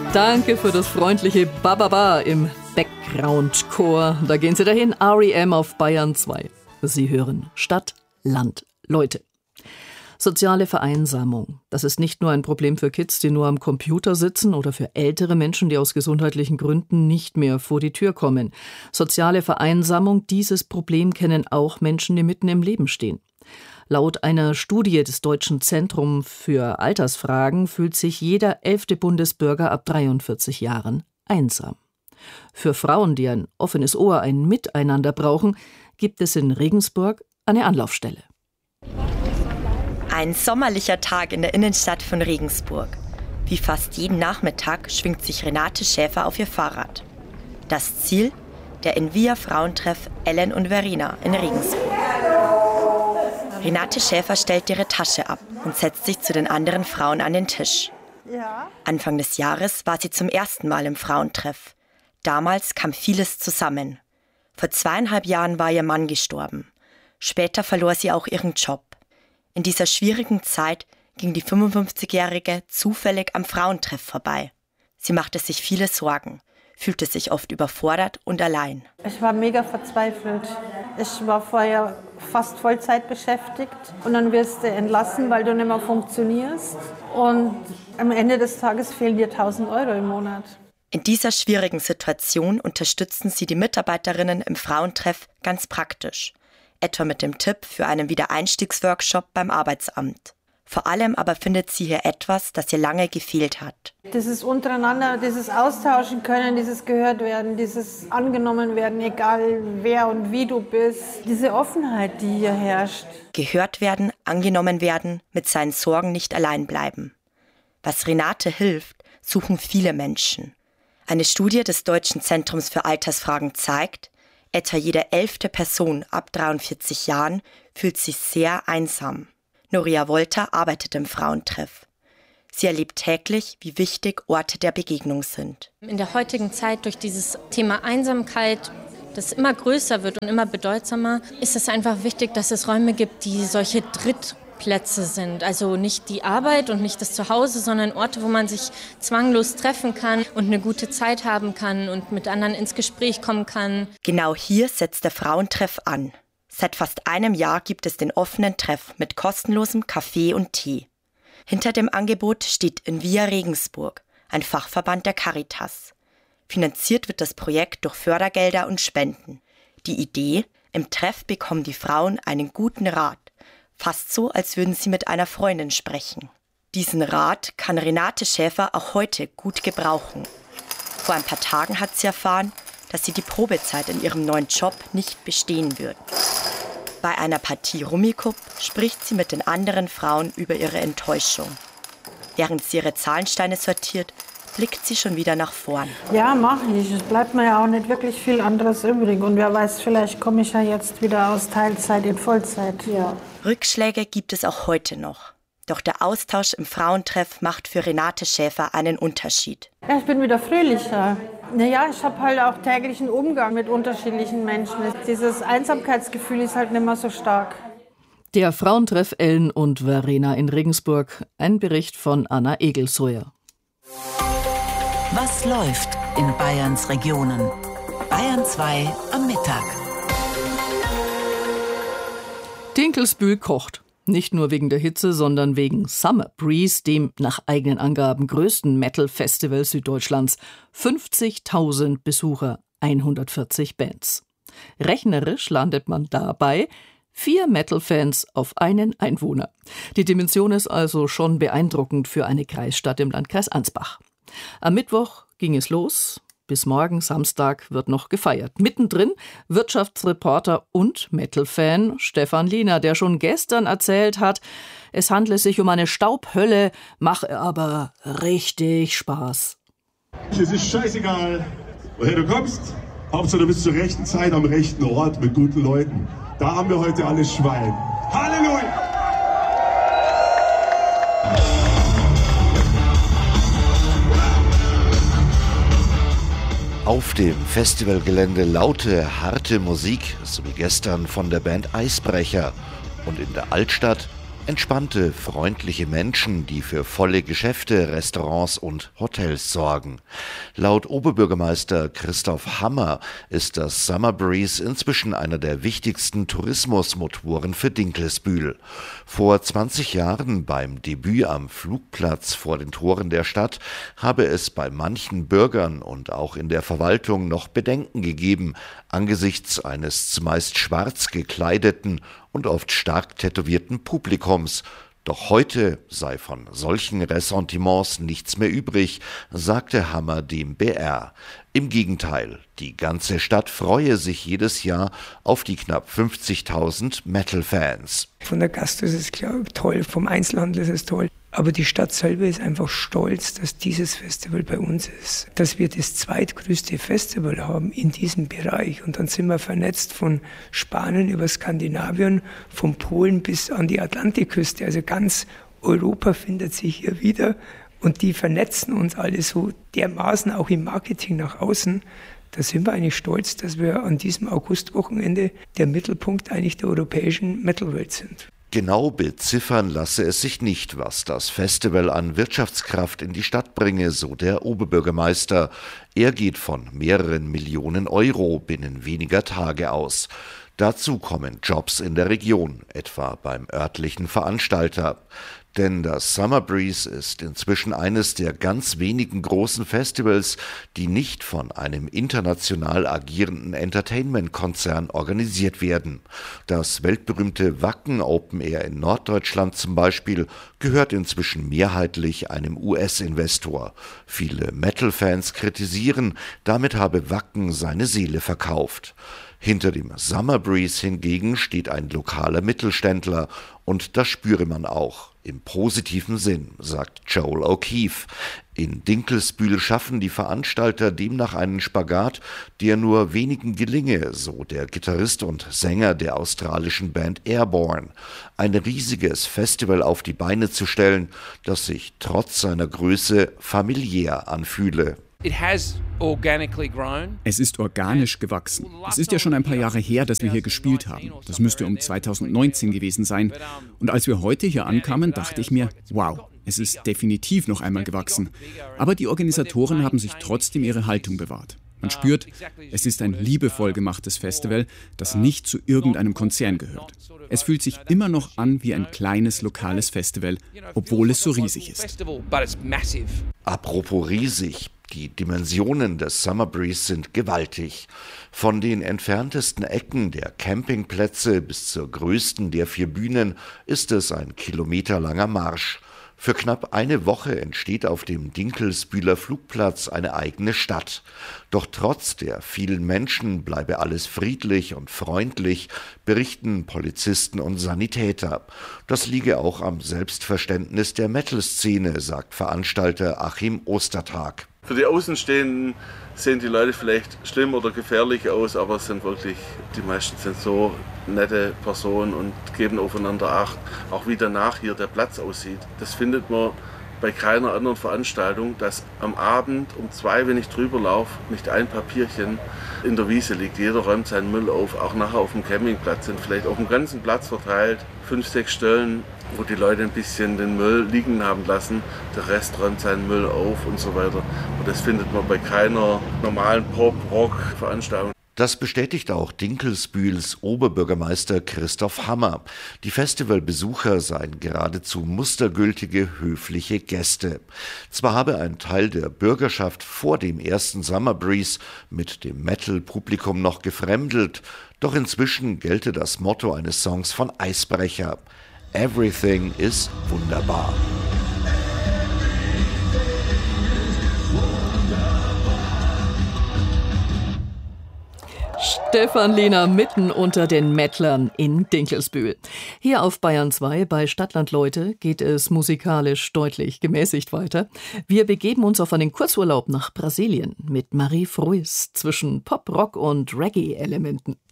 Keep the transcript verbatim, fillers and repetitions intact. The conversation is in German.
Danke für das freundliche Bababa im Background-Chor. Da gehen Sie dahin, R E M auf Bayern zwei. Sie hören Stadt, Land, Leute. Soziale Vereinsamung. Das ist nicht nur ein Problem für Kids, die nur am Computer sitzen, oder für ältere Menschen, die aus gesundheitlichen Gründen nicht mehr vor die Tür kommen. Soziale Vereinsamung, dieses Problem kennen auch Menschen, die mitten im Leben stehen. Laut einer Studie des Deutschen Zentrums für Altersfragen fühlt sich jeder elfte Bundesbürger ab dreiundvierzig Jahren einsam. Für Frauen, die ein offenes Ohr, ein Miteinander brauchen, gibt es in Regensburg eine Anlaufstelle. Ein sommerlicher Tag in der Innenstadt von Regensburg. Wie fast jeden Nachmittag schwingt sich Renate Schäfer auf ihr Fahrrad. Das Ziel? Der Envia Frauentreff Ellen und Verena in Regensburg. Renate Schäfer stellt ihre Tasche ab und setzt sich zu den anderen Frauen an den Tisch. Anfang des Jahres war sie zum ersten Mal im Frauentreff. Damals kam vieles zusammen. Vor zweieinhalb Jahren war ihr Mann gestorben. Später verlor sie auch ihren Job. In dieser schwierigen Zeit ging die fünfundfünfzigjährige zufällig am Frauentreff vorbei. Sie machte sich viele Sorgen, fühlte sich oft überfordert und allein. Ich war mega verzweifelt. Ich war vorher fast Vollzeit beschäftigt und dann wirst du entlassen, weil du nicht mehr funktionierst. Und am Ende des Tages fehlen dir tausend Euro im Monat. In dieser schwierigen Situation unterstützen sie die Mitarbeiterinnen im Frauentreff ganz praktisch. Etwa mit dem Tipp für einen Wiedereinstiegsworkshop beim Arbeitsamt. Vor allem aber findet sie hier etwas, das ihr lange gefehlt hat. Dieses untereinander, dieses Austauschen können, dieses gehört werden, dieses angenommen werden, egal wer und wie du bist. Diese Offenheit, die hier herrscht. Gehört werden, angenommen werden, mit seinen Sorgen nicht allein bleiben. Was Renate hilft, suchen viele Menschen. Eine Studie des Deutschen Zentrums für Altersfragen zeigt, etwa jede elfte Person ab dreiundvierzig Jahren fühlt sich sehr einsam. Noria Wolter arbeitet im Frauentreff. Sie erlebt täglich, wie wichtig Orte der Begegnung sind. In der heutigen Zeit durch dieses Thema Einsamkeit, das immer größer wird und immer bedeutsamer, ist es einfach wichtig, dass es Räume gibt, die solche Drittplätze sind. Also nicht die Arbeit und nicht das Zuhause, sondern Orte, wo man sich zwanglos treffen kann und eine gute Zeit haben kann und mit anderen ins Gespräch kommen kann. Genau hier setzt der Frauentreff an. Seit fast einem Jahr gibt es den offenen Treff mit kostenlosem Kaffee und Tee. Hinter dem Angebot steht Envia Regensburg, ein Fachverband der Caritas. Finanziert wird das Projekt durch Fördergelder und Spenden. Die Idee: Im Treff bekommen die Frauen einen guten Rat. Fast so, als würden sie mit einer Freundin sprechen. Diesen Rat kann Renate Schäfer auch heute gut gebrauchen. Vor ein paar Tagen hat sie erfahren, dass sie die Probezeit in ihrem neuen Job nicht bestehen wird. Bei einer Partie Rummikub spricht sie mit den anderen Frauen über ihre Enttäuschung. Während sie ihre Zahlensteine sortiert, blickt sie schon wieder nach vorn. Ja, mache ich. Es bleibt mir ja auch nicht wirklich viel anderes übrig. Und wer weiß, vielleicht komme ich ja jetzt wieder aus Teilzeit in Vollzeit. Ja. Rückschläge gibt es auch heute noch. Doch der Austausch im Frauentreff macht für Renate Schäfer einen Unterschied. Ja, ich bin wieder fröhlicher. Naja, ich habe halt auch täglichen Umgang mit unterschiedlichen Menschen. Dieses Einsamkeitsgefühl ist halt nicht mehr so stark. Der Frauentreff Ellen und Verena in Regensburg. Ein Bericht von Anna Egelsoyer. Was läuft in Bayerns Regionen? Bayern zwei am Mittag. Dinkelsbühl kocht. Nicht nur wegen der Hitze, sondern wegen Summer Breeze, dem nach eigenen Angaben größten Metal-Festival Süddeutschlands. fünfzigtausend Besucher, hundertvierzig Bands. Rechnerisch landet man dabei vier Metal-Fans auf einen Einwohner. Die Dimension ist also schon beeindruckend für eine Kreisstadt im Landkreis Ansbach. Am Mittwoch ging es los. Bis morgen Samstag wird noch gefeiert. Mittendrin Wirtschaftsreporter und Metal-Fan Stefan Liener, der schon gestern erzählt hat, es handle sich um eine Staubhölle, mache aber richtig Spaß. Es ist scheißegal, woher du kommst. Hauptsache du bist zur rechten Zeit am rechten Ort mit guten Leuten. Da haben wir heute alle Schwein. Halleluja! Auf dem Festivalgelände laute, harte Musik, so wie gestern von der Band Eisbrecher. Und in der Altstadt Entspannte, freundliche Menschen, die für volle Geschäfte, Restaurants und Hotels sorgen. Laut Oberbürgermeister Christoph Hammer ist das Summer Breeze inzwischen einer der wichtigsten Tourismusmotoren für Dinkelsbühl. Vor zwanzig Jahren, beim Debüt am Flugplatz vor den Toren der Stadt, habe es bei manchen Bürgern und auch in der Verwaltung noch Bedenken gegeben, angesichts eines zumeist schwarz gekleideten und oft stark tätowierten Publikums. Doch heute sei von solchen Ressentiments nichts mehr übrig, sagte Hammer dem B R. Im Gegenteil, die ganze Stadt freue sich jedes Jahr auf die knapp fünfzigtausend Metal-Fans. Von der Gastro ist es klar toll, vom Einzelhandel ist es toll. Aber die Stadt selber ist einfach stolz, dass dieses Festival bei uns ist. Dass wir das zweitgrößte Festival haben in diesem Bereich. Und dann sind wir vernetzt von Spanien über Skandinavien, von Polen bis an die Atlantikküste. Also ganz Europa findet sich hier wieder. Und die vernetzen uns alle so dermaßen auch im Marketing nach außen. Da sind wir eigentlich stolz, dass wir an diesem Augustwochenende der Mittelpunkt eigentlich der europäischen Metalwelt sind. Genau beziffern lasse es sich nicht, was das Festival an Wirtschaftskraft in die Stadt bringe, so der Oberbürgermeister. Er geht von mehreren Millionen Euro binnen weniger Tage aus. Dazu kommen Jobs in der Region, etwa beim örtlichen Veranstalter. Denn das Summer Breeze ist inzwischen eines der ganz wenigen großen Festivals, die nicht von einem international agierenden Entertainment-Konzern organisiert werden. Das weltberühmte Wacken Open Air in Norddeutschland zum Beispiel gehört inzwischen mehrheitlich einem U S-Investor. Viele Metal-Fans kritisieren, damit habe Wacken seine Seele verkauft. Hinter dem Summer Breeze hingegen steht ein lokaler Mittelständler und das spüre man auch. Im positiven Sinn, sagt Joel O'Keefe. In Dinkelsbühl schaffen die Veranstalter demnach einen Spagat, der nur wenigen gelinge, so der Gitarrist und Sänger der australischen Band Airborne. Ein riesiges Festival auf die Beine zu stellen, das sich trotz seiner Größe familiär anfühle. Es ist organisch gewachsen. Es ist ja schon ein paar Jahre her, dass wir hier gespielt haben. Das müsste um zweitausendneunzehn gewesen sein. Und als wir heute hier ankamen, dachte ich mir, wow, es ist definitiv noch einmal gewachsen. Aber die Organisatoren haben sich trotzdem ihre Haltung bewahrt. Man spürt, es ist ein liebevoll gemachtes Festival, das nicht zu irgendeinem Konzern gehört. Es fühlt sich immer noch an wie ein kleines lokales Festival, obwohl es so riesig ist. Apropos riesig. Die Dimensionen des Summer Breeze sind gewaltig. Von den entferntesten Ecken der Campingplätze bis zur größten der vier Bühnen ist es ein kilometerlanger Marsch. Für knapp eine Woche entsteht auf dem Dinkelsbühler Flugplatz eine eigene Stadt. Doch trotz der vielen Menschen bleibe alles friedlich und freundlich, berichten Polizisten und Sanitäter. Das liege auch am Selbstverständnis der Metal-Szene, sagt Veranstalter Achim Ostertag. Für die Außenstehenden sehen die Leute vielleicht schlimm oder gefährlich aus, aber es sind wirklich, die meisten sind so nette Personen und geben aufeinander Acht. Auch wie danach hier der Platz aussieht. Das findet man bei keiner anderen Veranstaltung, dass am Abend um zwei, wenn ich drüber laufe, nicht ein Papierchen in der Wiese liegt. Jeder räumt seinen Müll auf, auch nachher auf dem Campingplatz sind vielleicht auf dem ganzen Platz verteilt fünf, sechs Stellen, wo die Leute ein bisschen den Müll liegen haben lassen. Der Rest räumt seinen Müll auf und so weiter. Und das findet man bei keiner normalen Pop-Rock-Veranstaltung. Das bestätigt auch Dinkelsbühls Oberbürgermeister Christoph Hammer. Die Festivalbesucher seien geradezu mustergültige, höfliche Gäste. Zwar habe ein Teil der Bürgerschaft vor dem ersten Summer Breeze mit dem Metal-Publikum noch gefremdelt, doch inzwischen gelte das Motto eines Songs von Eisbrecher: Everything is wunderbar. Stefan Lehner mitten unter den Mettlern in Dinkelsbühl. Hier auf Bayern zwei bei Stadtland Leute geht es musikalisch deutlich gemäßigt weiter. Wir begeben uns auf einen Kurzurlaub nach Brasilien mit Marie Fruis zwischen Pop, Rock und Reggae-Elementen.